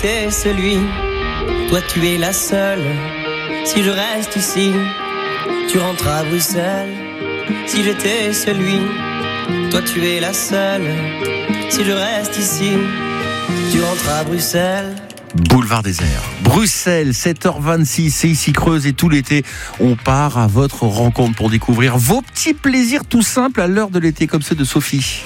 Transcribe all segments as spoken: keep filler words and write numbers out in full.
T'es celui, toi tu es la seule. Si je reste ici, tu rentres à Bruxelles. Si j'étais celui, toi tu es la seule. Si je reste ici, tu rentres à Bruxelles. Boulevard Désert, Bruxelles, sept heures vingt-six, c'est ici Creuse et tout l'été, on part à votre rencontre pour découvrir vos petits plaisirs tout simples à l'heure de l'été, comme ceux de Sophie.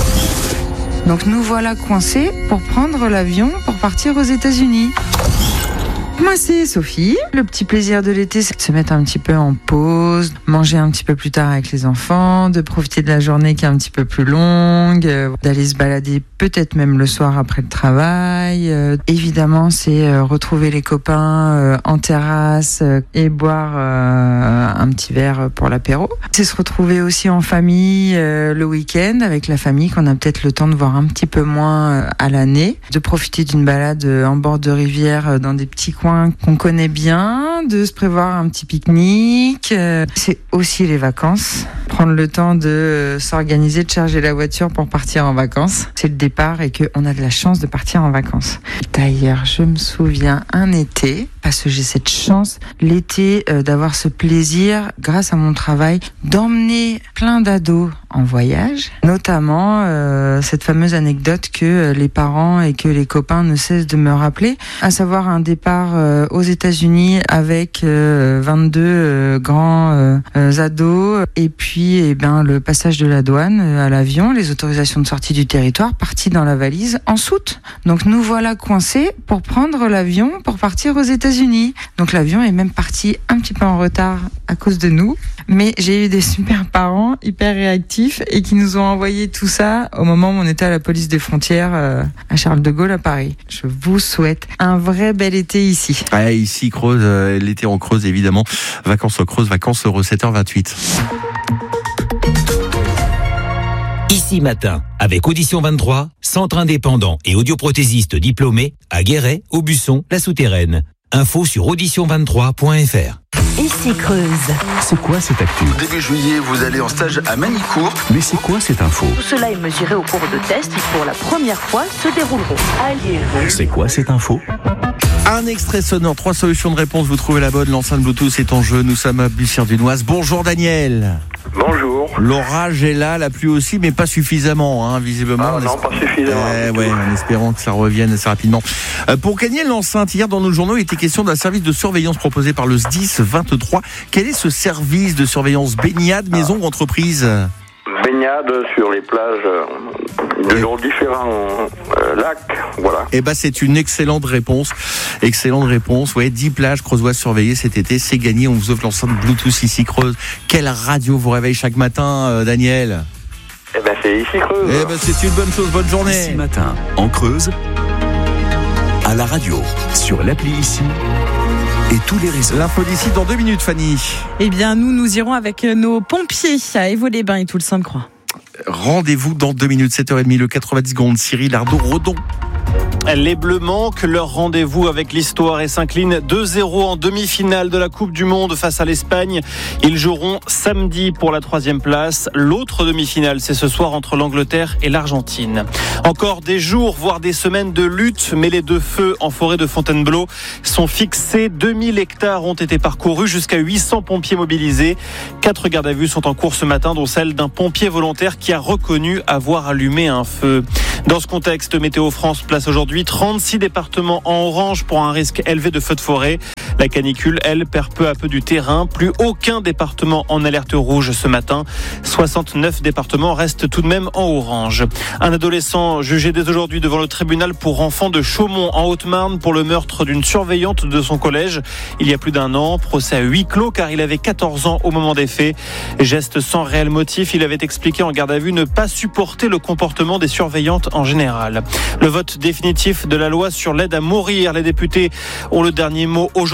Donc nous voilà coincés pour prendre l'avion pour partir aux États-Unis. Moi c'est Sophie. Le petit plaisir de l'été, c'est de se mettre un petit peu en pause, manger un petit peu plus tard avec les enfants, de profiter de la journée qui est un petit peu plus longue, euh, d'aller se balader peut-être même le soir après le travail. Euh, évidemment, c'est euh, retrouver les copains euh, en terrasse euh, et boire euh, un petit verre pour l'apéro. C'est se retrouver aussi en famille euh, le week-end avec la famille qu'on a peut-être le temps de voir un petit peu moins euh, à l'année, de profiter d'une balade euh, en bord de rivière euh, dans des petits coins qu'on connaît bien, de se prévoir un petit pique-nique. Euh, c'est aussi les vacances. Prendre le temps de euh, s'organiser, de charger la voiture pour partir en vacances. C'est le départ et qu'on a de la chance de partir en vacances. D'ailleurs, je me souviens un été, parce que j'ai cette chance, l'été, euh, d'avoir ce plaisir, grâce à mon travail, d'emmener plein d'ados en voyage. Notamment, euh, cette fameuse anecdote que euh, les parents et que les copains ne cessent de me rappeler, à savoir un départ euh, aux États-Unis avec euh, vingt-deux euh, grands euh, euh, ados, et puis eh ben, le passage de la douane euh, à l'avion, les autorisations de sortie du territoire, parties dans la valise en soute. Donc nous voilà coincés pour prendre l'avion pour partir aux États-Unis. Donc l'avion est même parti un petit peu en retard à cause de nous, mais j'ai eu des super parents hyper réactifs et qui nous ont envoyé tout ça au moment où on était à la police des frontières euh, à Charles de Gaulle à Paris. Je vous souhaite un vrai bel été ici. Ouais, ici Creuse, euh, l'été en Creuse évidemment. Vacances en Creuse, vacances heureux, sept heures vingt-huit. Ici Matin, avec Audition vingt-trois, centre indépendant et audioprothésiste diplômé à Guéret, Aubusson, La Souterraine. Info sur audition vingt-trois point f r. Ici Creuse. C'est quoi cette actu ? Début juillet, vous allez en stage à Manicourt. Mais c'est quoi cette info ? Tout cela est mesuré au cours de tests qui, pour la première fois, se dérouleront à Liévin. C'est quoi cette info ? Un extrait sonore, trois solutions de réponse, vous trouvez la bonne, l'enceinte Bluetooth est en jeu, nous sommes à Bussière-Dunoise. Bonjour Daniel. Bonjour. L'orage est là, la pluie aussi, mais pas suffisamment, hein, visiblement. Ah non, pas suffisamment. Eh, ouais, en espérant que ça revienne assez rapidement. Euh, pour gagner l'enceinte, hier dans nos journaux, il était question d'un service de surveillance proposé par le S D I S vingt-trois. Quel est ce service de surveillance? Baignade, maison ah. ou entreprise? Baignade sur les plages de nos différents euh, lacs, voilà. Eh ben, c'est une excellente réponse. Excellente réponse. Ouais, dix plages creusoises surveillées cet été, c'est gagné. On vous offre l'enceinte Bluetooth ici Creuse. Quelle radio vous réveille chaque matin, euh, Daniel? Eh ben, c'est ici Creuse. Eh ben, c'est une bonne chose. Bonne journée. Ici Matin, en Creuse, à la radio, sur l'appli Ici et tous les réseaux. L'info d'ici dans deux minutes, Fanny. Eh bien, nous, nous irons avec nos pompiers à Évaux-les-Bains et Toul-Sainte-Croix. Rendez-vous dans deux minutes, sept heures trente, le quatre-vingt-dix secondes. Cyril Ardo-Redon. Les Bleus manquent leur rendez-vous avec l'histoire et s'inclinent deux zéro en demi-finale de la Coupe du Monde face à l'Espagne. Ils joueront samedi pour la troisième place. L'autre demi-finale, c'est ce soir entre l'Angleterre et l'Argentine. Encore des jours, voire des semaines de lutte, mais les deux feux en forêt de Fontainebleau sont fixés. deux mille hectares ont été parcourus, jusqu'à huit cents pompiers mobilisés. Quatre gardes à vue sont en cours ce matin, dont celle d'un pompier volontaire qui a reconnu avoir allumé un feu. Dans ce contexte, Météo France place aujourd'hui trente-six départements en orange pour un risque élevé de feux de forêt. La canicule, elle, perd peu à peu du terrain. Plus aucun département en alerte rouge ce matin. soixante-neuf départements restent tout de même en orange. Un adolescent jugé dès aujourd'hui devant le tribunal pour enfants de Chaumont en Haute-Marne pour le meurtre d'une surveillante de son collège il y a plus d'un an. Procès à huis clos car il avait quatorze ans au moment des faits. Geste sans réel motif, il avait expliqué en garde à vue ne pas supporter le comportement des surveillantes en général. Le vote définitif de la loi sur l'aide à mourir. Les députés ont le dernier mot aujourd'hui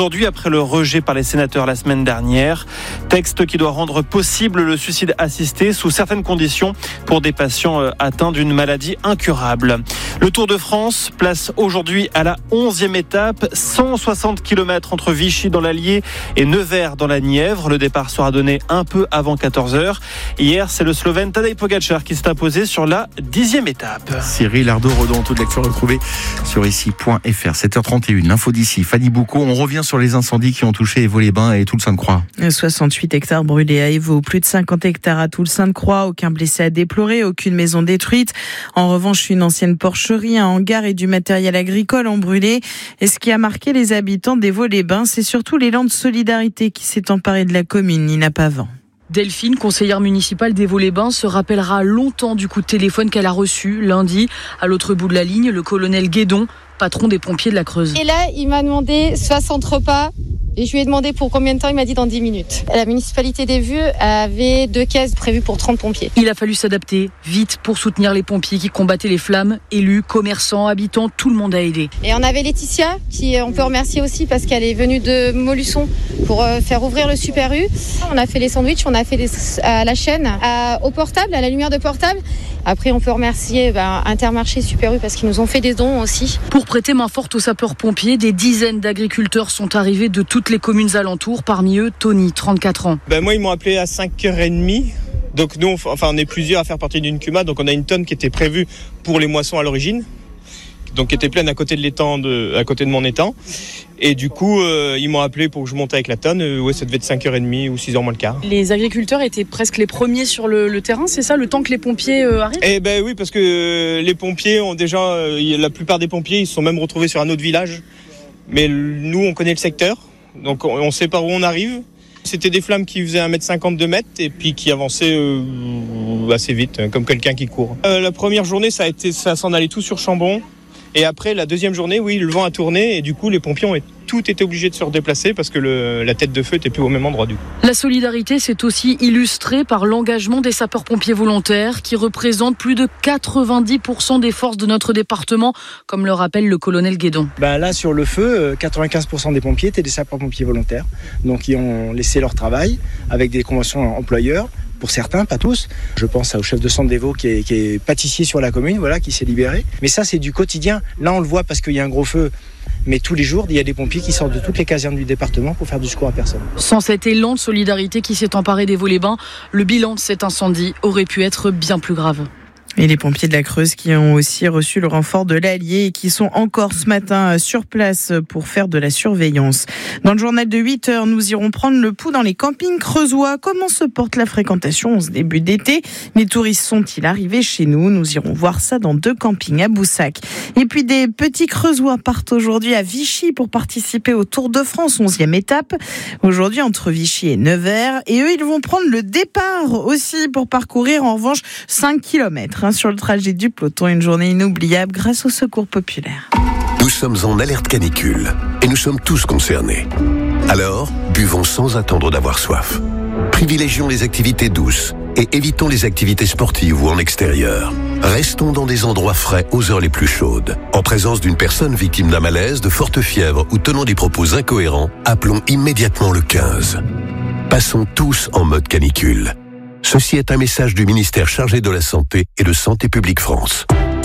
aujourd'hui après le rejet par les sénateurs la semaine dernière. Texte qui doit rendre possible le suicide assisté sous certaines conditions pour des patients atteints d'une maladie incurable. Le Tour de France place aujourd'hui à la onzième étape, cent soixante kilomètres entre Vichy dans l'Allier et Nevers dans la Nièvre. Le départ sera donné un peu avant quatorze heures. Hier, c'est le Slovène Tadej Pogačar qui s'est imposé sur la dixième étape. Cyril Ardo-Redon, toute l'actu retrouvée sur ici point f r. sept heures trente et une, l'info d'ici. Fanny Boucaud, on revient sur les incendies qui ont touché Évaux-les-Bains et Toul-Sainte-Croix. soixante-huit hectares brûlés à Évaux, plus de cinquante hectares à Toul-Sainte-Croix, aucun blessé à déplorer, aucune maison détruite. En revanche, une ancienne porcherie, un hangar et du matériel agricole ont brûlé. Et ce qui a marqué les habitants d'Évaux-les-Bains, c'est surtout l'élan de solidarité qui s'est emparé de la commune, Nina Pavant. Delphine, conseillère municipale d'Évaux-les-Bains, se rappellera longtemps du coup de téléphone qu'elle a reçu lundi. À l'autre bout de la ligne, le colonel Guédon, patron des pompiers de la Creuse. Et là, il m'a demandé soixante repas. Et je lui ai demandé pour combien de temps, il m'a dit dans dix minutes. La municipalité des Vues avait deux caisses prévues pour trente pompiers. Il a fallu s'adapter vite pour soutenir les pompiers qui combattaient les flammes. Élus, commerçants, habitants, tout le monde a aidé. Et on avait Laetitia, qui on peut remercier aussi parce qu'elle est venue de Montluçon pour faire ouvrir le Super U. On a fait les sandwichs, on a fait des, à la chaîne, à, au portable, à la lumière de portable. Après, on peut remercier bah, Intermarché, Super U parce qu'ils nous ont fait des dons aussi. Pour prêter main forte aux sapeurs-pompiers, des dizaines d'agriculteurs sont arrivés de toutes les communes alentours. Parmi eux, Tony, trente-quatre ans. Ben moi, ils m'ont appelé à cinq heures trente. Donc nous, on, enfin, on est plusieurs à faire partie d'une C U M A. Donc on a une tonne qui était prévue pour les moissons à l'origine. Donc qui était pleine à côté de l'étang, de, à côté de mon étang. Et du coup, euh, ils m'ont appelé pour que je monte avec la tonne. Euh, ouais, ça devait être cinq heures trente ou six heures moins le quart. Les agriculteurs étaient presque les premiers sur le, le terrain, c'est ça, le temps que les pompiers euh, arrivent ? Eh ben oui, parce que euh, les pompiers ont déjà, euh, la plupart des pompiers, ils se sont même retrouvés sur un autre village. Mais nous, on connaît le secteur, donc on, on sait par où on arrive. C'était des flammes qui faisaient un mètre cinquante, deux mètres et puis qui avançaient euh, assez vite, comme quelqu'un qui court. Euh, la première journée, ça a été, ça s'en allait tout sur Chambon. Et après, la deuxième journée, oui, le vent a tourné et du coup, les pompiers ont tout été obligés de se redéplacer parce que le, la tête de feu n'était plus au même endroit du coup. La solidarité, c'est aussi illustré par l'engagement des sapeurs-pompiers volontaires qui représentent plus de quatre-vingt-dix pour cent des forces de notre département, comme le rappelle le colonel Guédon. Ben là, sur le feu, quatre-vingt-quinze pour cent des pompiers étaient des sapeurs-pompiers volontaires. Donc, ils ont laissé leur travail avec des conventions employeurs. Pour certains, pas tous. Je pense au chef de centre d'Évaux qui est, qui est pâtissier sur la commune, voilà, qui s'est libéré. Mais ça, c'est du quotidien. Là, on le voit parce qu'il y a un gros feu. Mais tous les jours, il y a des pompiers qui sortent de toutes les casernes du département pour faire du secours à personne. Sans cet élan de solidarité qui s'est emparé d'Évaux-les-Bains, le bilan de cet incendie aurait pu être bien plus grave. Et les pompiers de la Creuse qui ont aussi reçu le renfort de l'Allier et qui sont encore ce matin sur place pour faire de la surveillance. Dans le journal de huit heures, nous irons prendre le pouls dans les campings creusois. Comment se porte la fréquentation en ce début d'été ? Les touristes sont-ils arrivés chez nous ? Nous irons voir ça dans deux campings à Boussac. Et puis des petits creusois partent aujourd'hui à Vichy pour participer au Tour de France, onzième étape. Aujourd'hui entre Vichy et Nevers. Et eux, ils vont prendre le départ aussi pour parcourir en revanche cinq kilomètres. Sur le trajet du peloton, une journée inoubliable grâce au secours populaire. Nous sommes en alerte canicule et nous sommes tous concernés. Alors, buvons sans attendre d'avoir soif. Privilégions les activités douces et évitons les activités sportives ou en extérieur. Restons dans des endroits frais aux heures les plus chaudes. En présence d'une personne victime d'un malaise, de forte fièvre ou tenant des propos incohérents, appelons immédiatement le quinze. Passons tous en mode canicule. Ceci est un message du ministère chargé de la Santé et de Santé publique France.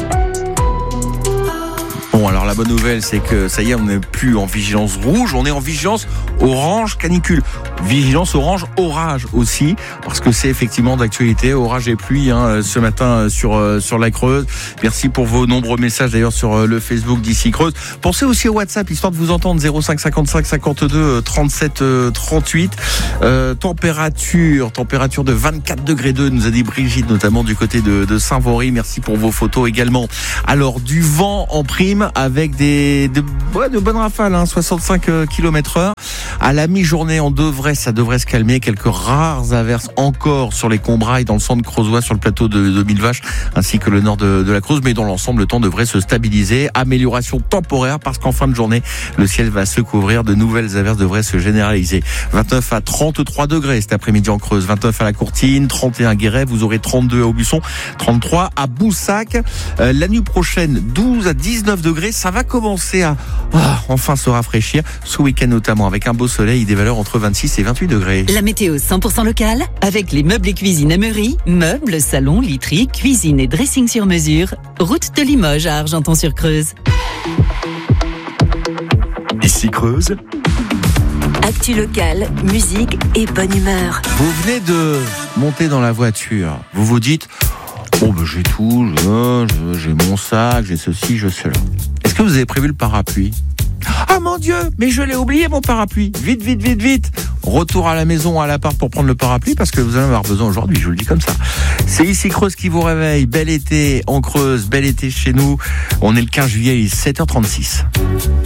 Bon, alors la bonne nouvelle, c'est que ça y est, on n'est plus en vigilance rouge, on est en vigilance orange canicule. Vigilance orange orage aussi, parce que c'est effectivement d'actualité, orage et pluie hein, ce matin sur sur la Creuse. Merci pour vos nombreux messages d'ailleurs sur le Facebook d'ici Creuse. Pensez aussi au WhatsApp, histoire de vous entendre, zéro cinq cinquante-cinq cinquante-deux trente-sept trente-huit. Euh, température, température de vingt-quatre degrés deux, nous a dit Brigitte, notamment du côté de, de Saint-Vaury. Merci pour vos photos également. Alors, du vent en prime, avec des de, ouais, de bonnes rafales, hein, soixante-cinq kilomètres heure, À la mi-journée, on devrait, ça devrait se calmer. Quelques rares averses encore sur les Combrailles, dans le centre creusois, sur le plateau de, de Millevaches, ainsi que le nord de, de la Creuse. Mais dans l'ensemble, le temps devrait se stabiliser. Amélioration temporaire parce qu'en fin de journée, le ciel va se couvrir. De nouvelles averses devraient se généraliser. vingt-neuf à trente-trois degrés cet après-midi en Creuse. vingt-neuf à la Courtine, trente et un à Guéret. Vous aurez trente-deux à Aubusson, trente-trois à Boussac. Euh, la nuit prochaine, douze à dix-neuf degrés. Ça va commencer à oh, enfin se rafraîchir. Ce week-end notamment avec un beau soleil, des valeurs entre vingt-six et vingt-huit degrés. La météo cent pour cent locale avec les meubles et cuisine Emery. Meubles, salons, literie, cuisine et dressing sur mesure. Route de Limoges à Argenton-sur-Creuse. Ici Creuse. Actu locale, musique et bonne humeur. Vous venez de monter dans la voiture. Vous vous dites, oh ben j'ai tout, je, j'ai mon sac, j'ai ceci, j'ai cela. Est-ce que vous avez prévu le parapluie ? Ah mon Dieu, mais je l'ai oublié mon parapluie. Vite, vite, vite, vite. Retour à la maison, à l'appart pour prendre le parapluie parce que vous allez en avoir besoin aujourd'hui, je vous le dis comme ça. C'est ici Creuse qui vous réveille. Bel été en Creuse, bel été chez nous. On est le quinze juillet, il est sept heures trente-six.